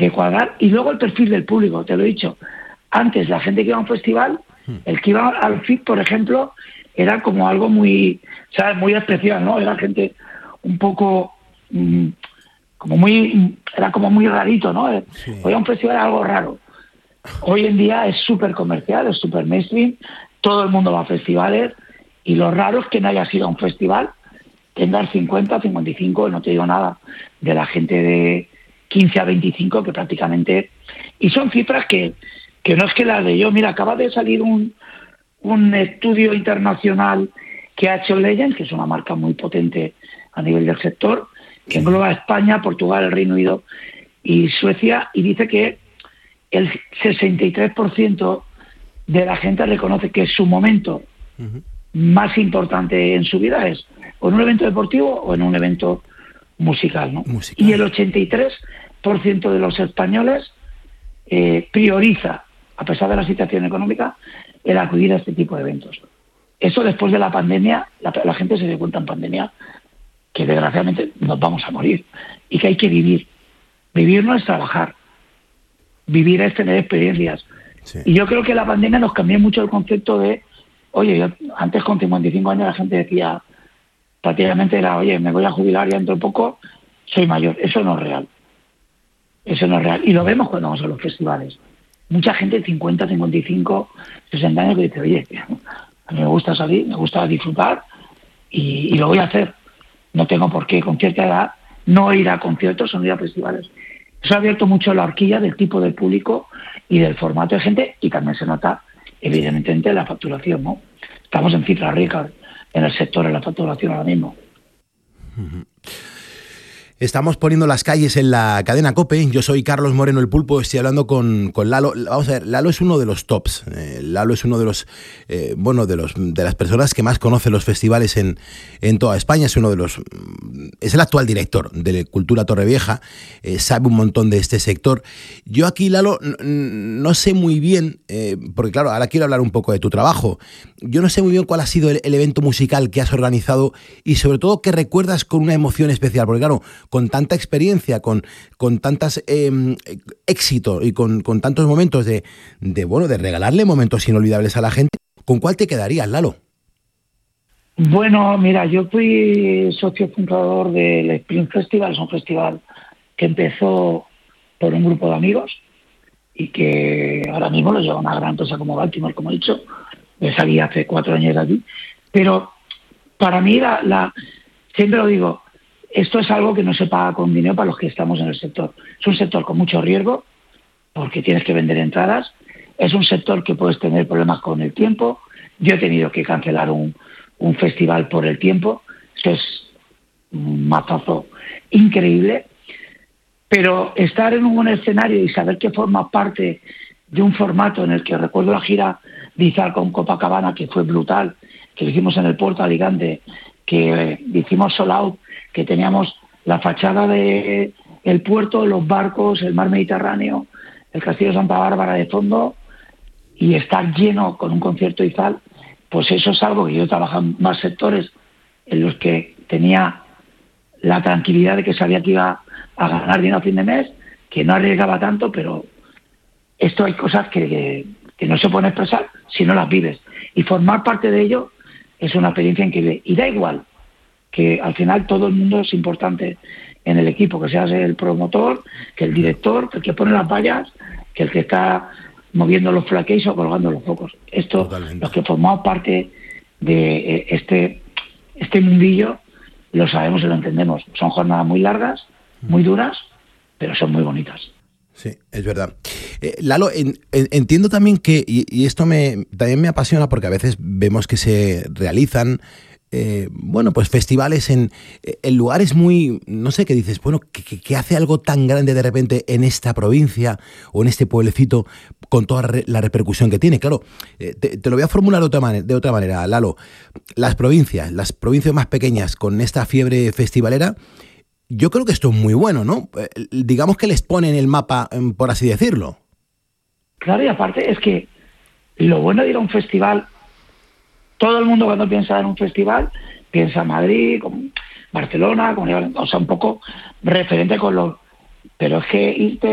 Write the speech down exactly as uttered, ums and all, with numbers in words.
de cuadrar. Y luego el perfil del público, te lo he dicho. Antes, la gente que iba a un festival, el que iba al F I C, por ejemplo, era como algo muy, ¿sabes? Muy especial, ¿no? Era gente un poco, mmm, como muy, era como muy rarito, ¿no? Sí. Hoy a un festival era algo raro. Hoy en día es súper comercial, es súper mainstream, todo el mundo va a festivales, y lo raro es que no haya sido a un festival, tengas cincuenta, cincuenta y cinco, no te digo nada de la gente de quince a veinticinco, que prácticamente, y son cifras que, que no es que las de yo, mira, acaba de salir un, un estudio internacional que ha hecho Legend, que es una marca muy potente a nivel del sector, que engloba España, Portugal, el Reino Unido y Suecia, y dice que el sesenta y tres por ciento de la gente reconoce que su momento uh-huh. más importante en su vida es o en un evento deportivo o en un evento musical, ¿no? Musical. Y el ochenta y tres por ciento de los españoles eh, prioriza, a pesar de la situación económica, el acudir a este tipo de eventos. Eso después de la pandemia, la, la gente se dio cuenta en pandemia que desgraciadamente nos vamos a morir y que hay que vivir. Vivir no es trabajar. Vivir es tener experiencias. Sí. Y yo creo que la pandemia nos cambió mucho el concepto de, oye, yo, antes con cincuenta y cinco años la gente decía, prácticamente era, oye, me voy a jubilar ya dentro de poco, soy mayor. Eso no es real. Eso no es real. Y lo vemos cuando vamos a los festivales. Mucha gente de cincuenta, cincuenta y cinco, sesenta años que dice, oye, a mí me gusta salir, me gusta disfrutar y, y lo voy a hacer. No tengo por qué, con cierta edad, no ir a conciertos o no ir a festivales. Eso ha abierto mucho la horquilla del tipo de público y del formato de gente, y también se nota, evidentemente, la facturación, ¿no? Estamos en cifras ricas en el sector, en la facturación ahora mismo. Uh-huh. Estamos poniendo las calles en la cadena COPE. Yo soy Carlos Moreno el Pulpo, estoy hablando con, con Lalo. Vamos a ver, Lalo es uno de los tops. Eh, Lalo es uno de los, eh, bueno, de los de las personas que más conoce los festivales en, en toda España. Es uno de los, es el actual director de Cultura Torrevieja. Eh, sabe un montón de este sector. Yo aquí, Lalo, n- no sé muy bien, eh, porque claro, ahora quiero hablar un poco de tu trabajo. Yo no sé muy bien cuál ha sido el, el evento musical que has organizado y sobre todo que recuerdas con una emoción especial, porque claro, con tanta experiencia, con, con tantos eh, éxitos y con, con tantos momentos de, de, bueno, de regalarle momentos inolvidables a la gente, ¿con cuál te quedarías, Lalo? Bueno, mira, yo fui socio fundador del Spring Festival, es un festival que empezó por un grupo de amigos y que ahora mismo lo lleva una gran empresa como Baltimore, como he dicho. Yo salí hace cuatro años de allí, pero para mí, la, la siempre lo digo, esto es algo que no se paga con dinero para los que estamos en el sector. Es un sector con mucho riesgo, porque tienes que vender entradas. Es un sector que puedes tener problemas con el tiempo. Yo he tenido que cancelar un, un festival por el tiempo. Eso es un mazazo increíble. Pero estar en un buen escenario y saber que forma parte de un formato en el que recuerdo la gira de Izal con Copacabana, que fue brutal, que lo hicimos en el puerto de Alicante, que eh, hicimos sold out, que teníamos la fachada del de puerto, los barcos, el mar Mediterráneo, el castillo de Santa Bárbara de fondo, y estar lleno con un concierto Izal, pues eso es algo que yo he trabajado en más sectores en los que tenía la tranquilidad de que sabía que iba a ganar dinero a fin de mes, que no arriesgaba tanto, pero esto hay cosas que, que, que no se pueden expresar si no las vives. Y formar parte de ello es una experiencia increíble. Y da igual que al final todo el mundo es importante en el equipo, que seas el promotor, que el director, que el que pone las vallas, que el que está moviendo los flaqueis o colgando los focos. Esto, Totalmente. Los que formamos parte de este, este mundillo, lo sabemos y lo entendemos. Son jornadas muy largas, muy duras, pero son muy bonitas. Sí, es verdad. Eh, Lalo, en, en, entiendo también que, y, y esto me también me apasiona porque a veces vemos que se realizan Eh, bueno, pues festivales en, en lugares muy, no sé qué dices, bueno, que, que, que hace algo tan grande de repente en esta provincia o en este pueblecito con toda re, la repercusión que tiene. Claro, eh, te, te lo voy a formular de otra, manera, de otra manera, Lalo. Las provincias, las provincias más pequeñas con esta fiebre festivalera, yo creo que esto es muy bueno, ¿no? Eh, digamos que les pone en el mapa, por así decirlo. Claro, y aparte es que lo bueno de ir a un festival, todo el mundo cuando piensa en un festival piensa en Madrid, con Barcelona, con, o sea, un poco referente con los... Pero es que irte